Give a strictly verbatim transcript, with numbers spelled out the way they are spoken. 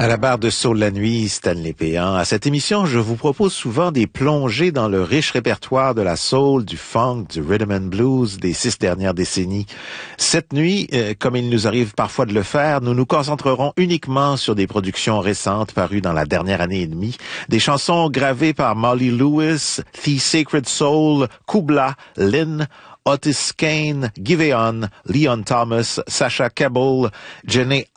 À la barre de Soul la nuit, Stanley Péan. À cette émission, je vous propose souvent des plongées dans le riche répertoire de la soul, du funk, du rhythm and blues des six dernières décennies. Cette nuit, euh, comme il nous arrive parfois de le faire, nous nous concentrerons uniquement sur des productions récentes parues dans la dernière année et demie, des chansons gravées par Molly Lewis, The Sacred Soul, Kubla, Lynn, Otis Kane, Giveon, Leon Thomas, Sasha Cabell, Janae